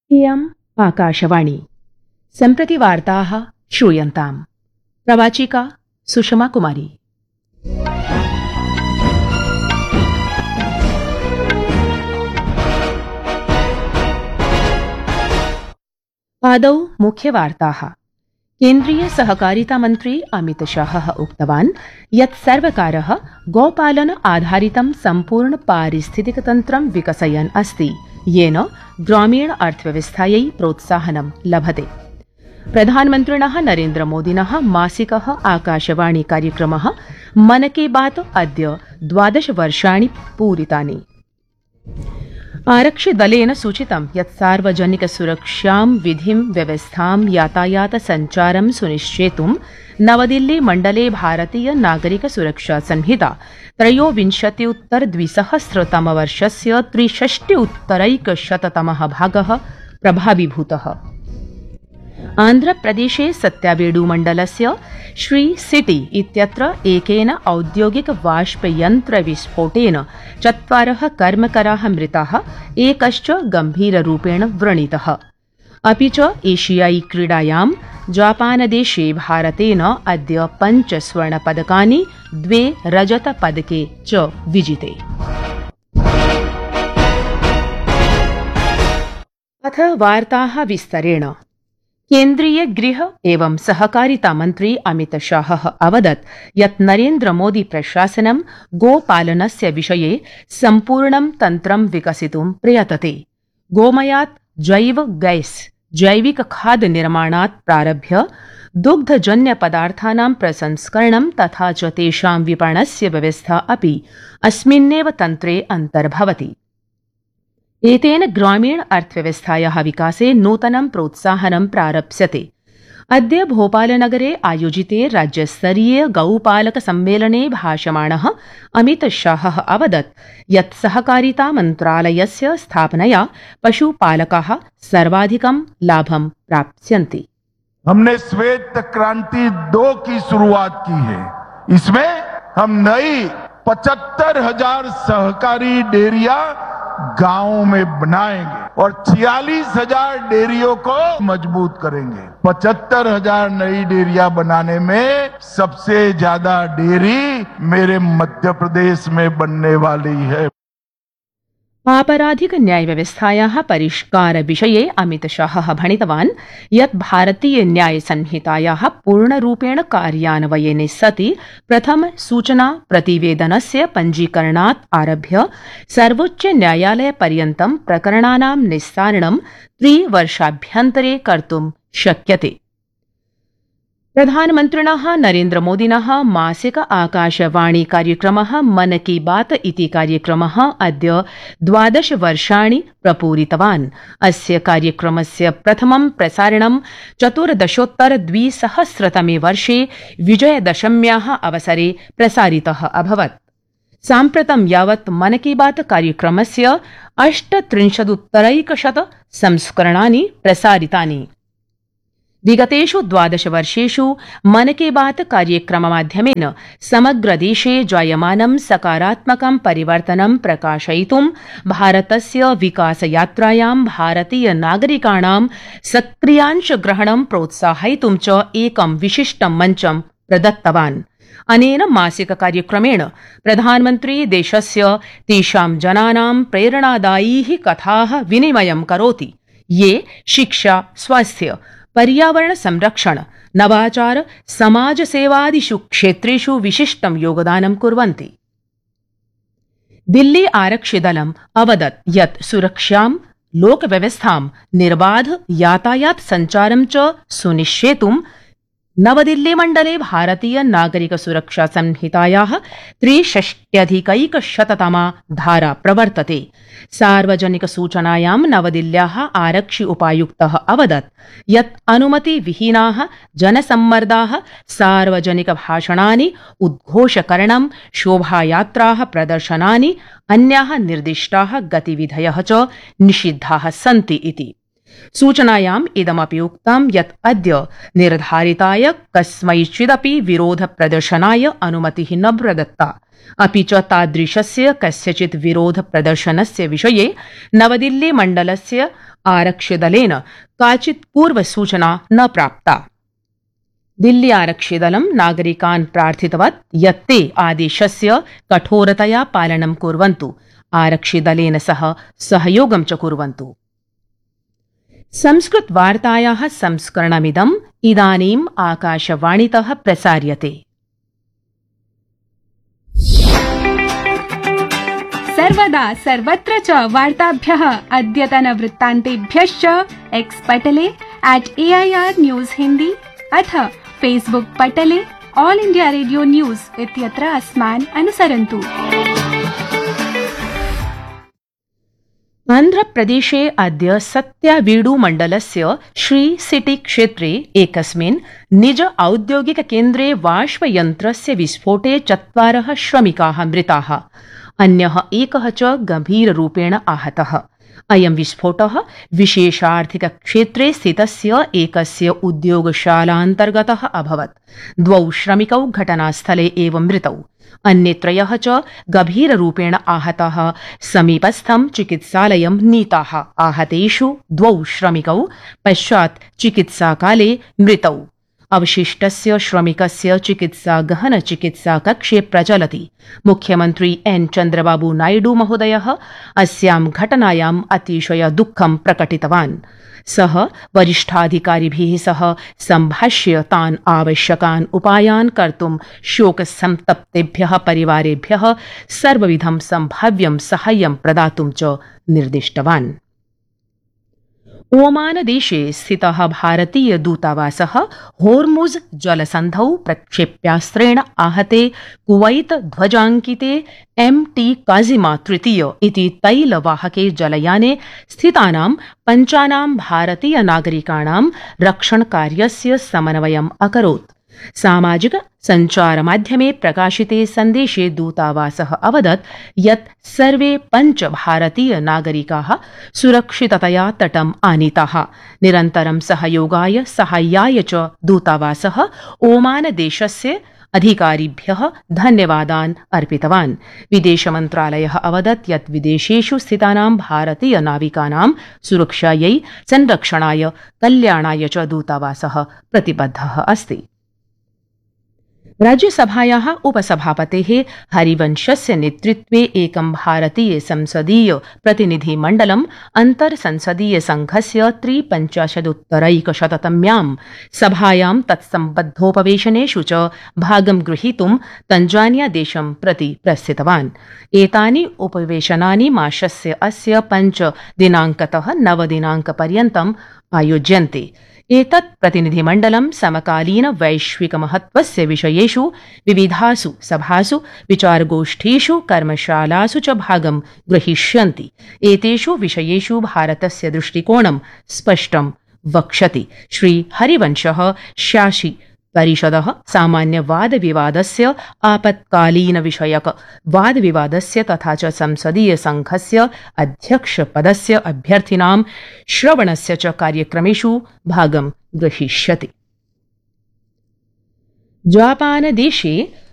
इयम् आकाशवाणी। सम्प्रति वार्ताः श्रूयन्ताम्। प्रवाचिका सुषमा कुमारी। आदौ मुख्यवार्ताः। केन्द्रीय सहकारिता मन्त्री अमित शाहः उक्तवान् यत् सर्वकारः गोपालन आधारितं सम्पूर्ण पारिस्थितिकतन्त्रं विकसयन् अस्ति, येन ग्रामीण अर्थव्यवस्थायै प्रोत्साहनं लभते। प्रधानमन्त्रिणः नरेन्द्रमोदिनः मासिकः आकाशवाणी कार्यक्रमः मन की बात अद्य 12 वर्षाणि पूरितानि। आरक्षिदलेन सूचितं यत् सार्वजनिकसुरक्षां विधिं व्यवस्थां यातायात सञ्चारं सुनिश्चेतुं नवदिल्ली मण्डले भारतीय नागरिक सुरक्षा संहिता 23-2000 63 भागः प्रभावीभूतः। आन्ध्रप्रदेशे सत्यावेडु मण्डलस्य श्री सिटी इत्यत्र एकेन औद्योगिक वाष्पयन्त्र विस्फोटेन 4 कर्मकराः मृताः, एकश्च गम्भीररूपेण व्रणितः। अपि च एशियाई क्रीडायां जापानदेशे भारतेन अद्य 5 स्वर्णपदकानि 2 रजतपदके च विजिते। अथ वार्ताः विस्तरेण। केन्द्रीय गृह एवं सहकारिता मन्त्री अमित शाहः अवदत् यत् नरेन्द्रमोदी प्रशासनं गोपालनस्य विषये सम्पूर्णं तन्त्रं विकसितुं प्रयतते। गोमयात् जैव गैस्, जैविक खाद्य निर्माणात् प्रारभ्य दुग्धजन्य पदार्थानां प्रसंस्करणं तथा च तेषां विपणस्य व्यवस्था अपि अस्मिन्नेव तन्त्रे अन्तर्भवति। एतेन ग्रामीण अर्थव्यवस्थायाः विकासे नूतनं प्रोत्साहनं प्रारप्स्यते। अद्य भोपालनगरे आयोजिते राज्यस्तरीय गौपालक सम्मेलने भाषमाणः अमित शाहः अवदत् यत् सहकारिता मन्त्रालयस्य स्थापनया पशुपालकाः सर्वाधिकं लाभं प्राप्स्यन्ति। हमने श्वेत क्रांति 2 की शुरुआत की है। इसमें हम नई 75,000 सहकारी डेयरियां गांवों में बनाएंगे और 46,000 डेयरियों को मजबूत करेंगे। 75,000 नई डेयरियां बनाने में सबसे ज्यादा डेयरी मेरे मध्य प्रदेश में बनने वाली है। आपराधिक न्यायव्यवस्थायाः परिष्कार विषये अमित शाहः भणितवान् यत् भारतीय न्याय संहितायाः पूर्णरूपेण कार्यान्वयने सति प्रथम सूचना प्रतिवेदनस्य पञ्जीकरणात् आरभ्य सर्वोच्च न्यायालय पर्यन्तं प्रकरणानां निस्तारणं 3 वर्षाभ्यन्तरे कर्तुं शक्यते। प्रधानमन्त्रिणः नरेन्द्रमोदिनः मासिक आकाशवाणी कार्यक्रमः मन की बात इति कार्यक्रमः अद्य 12 वर्षाणि प्रपूरितवान्। अस्य कार्यक्रमस्य प्रथमं प्रसारणं 14-2000 वर्षे विजयदशम्याः अवसरे प्रसारितः अभवत्। साम्प्रतं यावत् मन की बात कार्यक्रमस्य 38 संस्करणानि प्रसारितानि। विगतेषु 12 वर्षेषु मन की बात कार्यक्रममाध्यमेन समग्र देशे जायमानं सकारात्मकं परिवर्तनं प्रकाशयितुं भारतस्य विकासयात्रायां भारतीय नागरिकाणां सक्रियांशग्रहणं प्रोत्साहयितुं च एकं विशिष्टं मञ्चं प्रदत्तवान्। अनेन मासिक कार्यक्रमेण प्रधानमन्त्री देशस्य तेषां जनानां प्रेरणादायीः कथाः विनिमयं करोति, ये शिक्षा, स्वास्थ्य, पर्यावरण संरक्षण, नवाचार, समाजसेवादिषु क्षेत्रेषु विशिष्टं योगदानं कुर्वन्ति। दिल्ली आरक्षिदलम् अवदत् यत् सुरक्षां, लोकव्यवस्थां, निर्बाध यातायात सञ्चारं च सुनिश्चेतुं नवदिल्ली मण्डले भारतीय नागरिक सुरक्षा संहितायाः 63 धारा प्रवर्तते। सार्वजनिक सूचनायां नवदिल्ल्याः आरक्षि उपायुक्तः अवदत् यत् अनुमतिविहीनाः जनसम्मर्दाः, सार्वजनिक भाषणानि, उद्घोषकरणं, शोभायात्राः, प्रदर्शनानि, अन्याः निर्दिष्टाः गतिविधयः च निषिद्धाः सन्ति इति। सूचनायाम् इदमपि उक्तं यत् अद्य निर्धारिताय कस्मैचिदपि विरोध प्रदर्शनाय अनुमतिः न प्रदत्ता। अपि च तादृशस्य कस्यचित् विरोध प्रदर्शनस्य विषये नवदिल्ली मण्डलस्य आरक्षिदलेन काचित् पूर्वसूचना न प्राप्ता। दिल्ली आरक्षिदलं नागरिकान् प्रार्थितवत् यत् ते आदेशस्य कठोरतया पालनं कुर्वन्तु, आरक्षिदलेन सह सहयोगं च कुर्वन्तु। संस्कृतवार्तायाः संस्करणमिदम् इदानीम् आकाशवाणीतः प्रसार्यते। सर्वदा सर्वत्र च वार्ताभ्यः अद्यतनवृत्तान्तेभ्यश्च एक्स् पटले @AIR न्यूज़ हिन्दी अथ फेसबुक पटले ऑल इंडिया रेडियो न्यूज़ इत्यत्र अस्मान् अनुसरन्तु। आन्ध्रप्रदेशे अद्य सत्यावीडु मण्डलस्य श्री सिटी क्षेत्रे एकस्मिन् निज औद्योगिककेन्द्रे बाष्पयन्त्रस्य विस्फोटे 4 श्रमिकाः मृताः, अन्यः एकः च गम्भीररूपेण आहतः। अयं विस्फोटः विशेषार्थिकक्षेत्रे स्थितस्य एकस्य उद्योगशालान्तर्गतः अभवत्। 2 श्रमिकौ घटनास्थले एव मृतौ, अन्ये 3 च गभीररूपेण आहताः समीपस्थं चिकित्सालयं नीताः। आहतेषु 2 श्रमिकौ पश्चात् चिकित्साकाले मृतौ। अवशिष्टस्य श्रमिकस्य चिकित्सा गहनचिकित्साकक्षे प्रचलति। मुख्यमन्त्री एन् चन्द्रबाबू नायडू महोदयः अस्यां घटनायाम् अतिशय दुःखं प्रकटितवान्। सः वरिष्ठाधिकारिभिः सह सम्भाष्य तान् आवश्यकान् उपायान् कर्तुं शोकसन्तप्तेभ्यः परिवारेभ्यः सर्वविधं सम्भाव्यं साहाय्यं प्रदातुं च निर्दिष्टवान्। ओमानदेशे स्थितः भारतीय दूतावासः होर्मुज़ जलसन्धौ प्रक्षेप्यास्त्रेण आहते कुवैत ध्वजाङ्किते MT काजिमा तृतीय इति तैलवाहके जलयाने स्थितानां 5 भारतीय नागरिकाणां रक्षणकार्यस्य समन्वयम् अकरोत्। सामाजिक सञ्चारमाध्यमे प्रकाशिते सन्देशे दूतावासः अवदत् यत् सर्वे 5 भारतीय नागरिकाः सुरक्षिततया तटम् आनीताः। निरन्तरं साहाय्याय च दूतावासः ओमानदेशस्य अधिकारिभ्यः धन्यवादान् अर्पितवान्। विदेशमन्त्रालयः अवदत् यत् विदेशेषु स्थितानां भारतीय नाविकानां सुरक्षायै, संरक्षणाय, कल्याणाय च दूतावासः प्रतिबद्धः अस्ति। राज्यसभायाः उपसभापतेः हरिवंशस्य नेतृत्वे एकं भारतीय संसदीय प्रतिनिधिमण्डलम् अन्तर्संसदीय संघस्य 53-उत्तरैकशततम्यां सभायां तत्सम्बद्धोपवेशनेषु च भागं गृहीतुं तञ्जानिया देशं प्रति प्रस्थितवान्। एतानि उपवेशनानि मासस्य अस्य 5 दिनाङ्कतः 9 दिनाङ्कपर्यन्तम् आयोज्यन्ते। एतत् प्रतिनिधिमण्डलं समकालीन वैश्विकमहत्वस्य विषयेषु विविधासु सभासु, विचारगोष्ठीषु, कर्मशालासु च भागं ग्रहीष्यन्ति। एतेषु विषयेषु भारतस्य दृष्टिकोणं स्पष्टं वक्ष्यति। श्री हरिवंशः शासि परिषदः सामान्यवादविवादस्य, आपत्कालीनविषयक वादविवादस्य तथा च संसदीय संघस्य अध्यक्षपदस्य अभ्यर्थिनां श्रवणस्य च कार्यक्रमेषु भागं ग्रहीष्यति। जापानदेशे